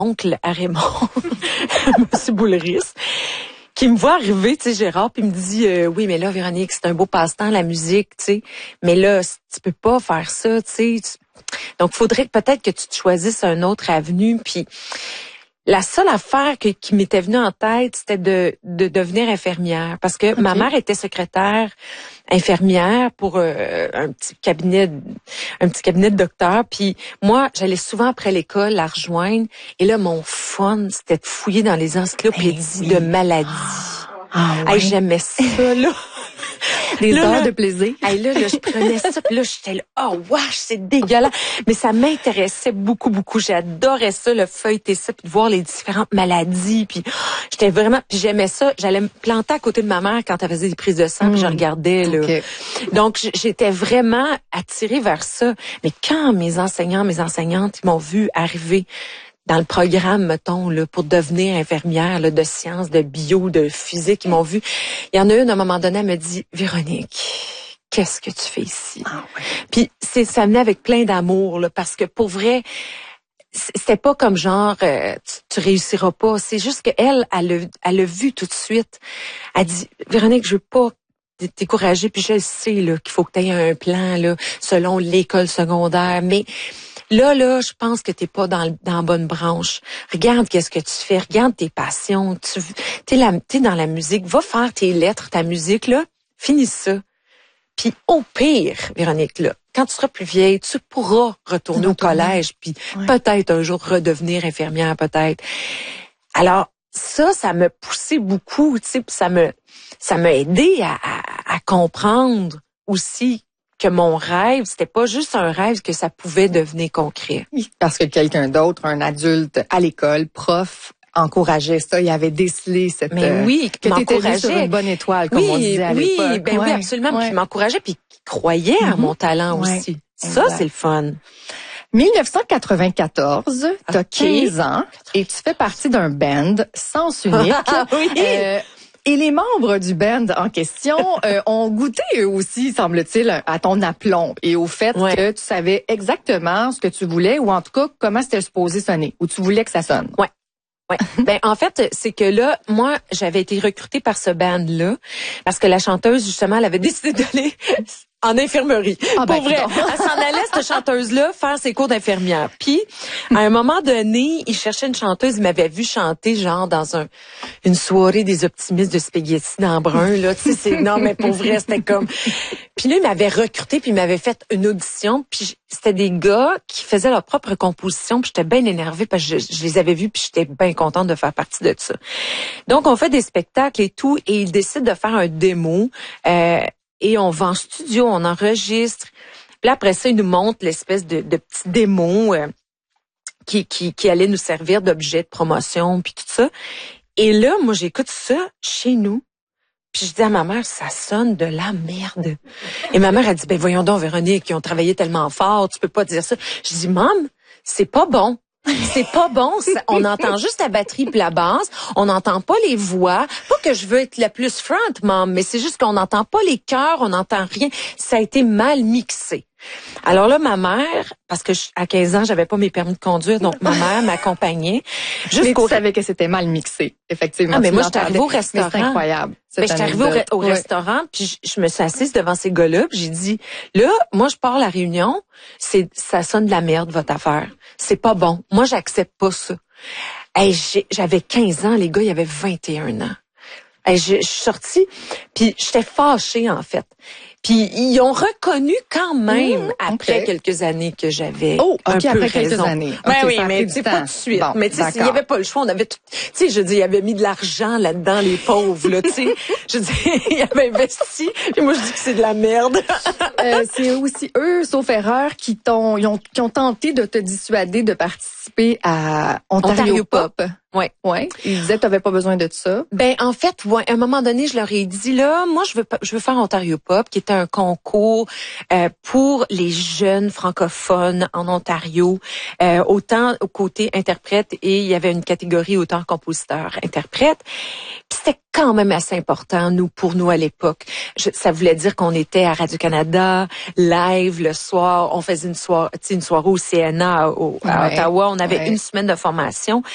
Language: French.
oncle à Raymond, Monsieur Boulris, qui me voit arriver, tu sais, Gérard, puis me dit oui, mais là, Véronique, c'est un beau passe-temps, la musique, tu sais, mais là, tu peux pas faire ça, tu sais. Donc, faudrait peut-être que tu te choisisses un autre avenue, puis la seule affaire qui m'était venue en tête, c'était de devenir infirmière, parce que ma mère était secrétaire infirmière pour un petit cabinet de docteur. Puis moi, j'allais souvent après l'école la rejoindre. Et là, mon fun, c'était de fouiller dans les encyclopédies de maladies. Ouais. J'aimais ça, là. Des heures de plaisir. Là, je prenais ça, puis là, j'étais là, oh, wesh, c'est dégueulasse. Mais ça m'intéressait beaucoup, beaucoup. J'adorais ça, le feuilleter ça, puis de voir les différentes maladies. Puis j'étais vraiment, puis j'aimais ça. J'allais me planter à côté de ma mère quand elle faisait des prises de sang, puis je regardais, là. Okay. Donc, j'étais vraiment attirée vers ça. Mais quand mes enseignantes, ils m'ont vu arriver dans le programme, mettons, là, pour devenir infirmière, là, de sciences, de bio, de physique, ils m'ont vu. Il y en a une, à un moment donné, elle me dit, Véronique, qu'est-ce que tu fais ici? Ouais. Puis ça venait avec plein d'amour, là, parce que pour vrai, c'était pas comme genre, tu réussiras pas. C'est juste qu'elle, elle a vu tout de suite. Elle dit, Véronique, je veux pas décourager, puis je sais, là, qu'il faut que tu aies un plan, là, selon l'école secondaire, mais là, je pense que t'es pas dans la bonne branche. Regarde qu'est-ce que tu fais. Regarde tes passions. T'es dans la musique. Va faire tes lettres, ta musique, là. Finis ça. Puis au pire, Véronique, là, quand tu seras plus vieille, tu pourras retourner au collège, puis peut-être un jour redevenir infirmière, peut-être. Alors, ça me poussait beaucoup, tu sais, puis ça m'a aidé à comprendre aussi que mon rêve, c'était pas juste un rêve, que ça pouvait devenir concret. Parce que quelqu'un d'autre, un adulte à l'école, prof, encourageait ça, il avait décelé cette... Mais oui, que t'étais vue sur une bonne étoile, comme on disait à l'époque. Oui, absolument. Puis il m'encourageait, puis il croyait à mon talent aussi. Ça, c'est le fun. 1994, t'as 15 ans et tu fais partie d'un band, Sens Unique. Et les membres du band en question ont goûté eux aussi, semble-t-il, à ton aplomb et au fait que tu savais exactement ce que tu voulais, ou en tout cas comment c'était supposé sonner, ou tu voulais que ça sonne. Ouais. Ben en fait, c'est que là, moi, j'avais été recrutée par ce band-là parce que la chanteuse, justement, elle avait décidé d'aller en infirmerie. Pour vrai, elle s'en allait, cette chanteuse-là, faire ses cours d'infirmière. Puis, à un moment donné, il cherchait une chanteuse, il m'avait vu chanter, genre, dans une soirée des optimistes de spaghetti dans Brun, là. Tu sais, non, mais pour vrai, c'était comme... Puis là, il m'avait recruté, puis il m'avait fait une audition, puis c'était des gars qui faisaient leur propre composition, puis j'étais bien énervée parce que je les avais vus, puis j'étais bien contente de faire partie de ça. Donc, on fait des spectacles et tout, et ils décident de faire un démo, et on va en studio, on enregistre. Puis là, après ça, ils nous montrent l'espèce de petit démo qui allait nous servir d'objet de promotion, puis tout ça. Et là, moi, j'écoute ça chez nous. Puis je dis à ma mère, ça sonne de la merde. Et ma mère a dit, ben voyons donc, Véronique, ils ont travaillé tellement fort, tu peux pas dire ça. Je dis, Maman, c'est pas bon. C'est pas bon. On entend juste la batterie puis la basse. On n'entend pas les voix. Pas que je veux être la plus front, Maman, mais c'est juste qu'on n'entend pas les chœurs, on n'entend rien. Ça a été mal mixé. Alors là, ma mère, parce que à 15 ans, j'avais pas mes permis de conduire, donc ma mère m'accompagnait. Mais tu savais que c'était mal mixé, effectivement. Ah, mais moi, j'étais arrivée au restaurant. C'est incroyable. J'étais arrivée au restaurant, puis je me suis assise devant ces gars-là, puis j'ai dit, là, moi, je pars à la réunion, ça sonne de la merde, votre affaire. C'est pas bon. Moi, j'accepte pas ça. J'avais 15 ans, les gars, ils avaient 21 ans. Je suis sortie, puis j'étais fâchée, en fait. Puis ils ont reconnu quand même après quelques années que j'avais un peu après raison. Quelques années. Ben oui, mais c'est pas tout de suite. Bon, mais tu sais, il y avait pas le choix, on avait tout, tu sais, je dis, il avait mis de l'argent là-dedans, les pauvres, là, tu sais. Je dis, il avait investi, puis moi je dis que c'est de la merde. C'est aussi eux, sauf erreur, qui ont tenté de te dissuader de participer à Ontario Pop. Ouais. Ils disaient que t'avais pas besoin de ça. Ben en fait, à un moment donné, je leur ai dit là, moi je veux faire Ontario Pop, qui était un concours pour les jeunes francophones en Ontario, autant au côté interprète, et il y avait une catégorie autant compositeur-interprète. Puis c'était quand même assez important pour nous à l'époque. Ça voulait dire qu'on était à Radio-Canada, live le soir, on faisait une soirée au CNA à Ottawa, on avait une semaine de formation.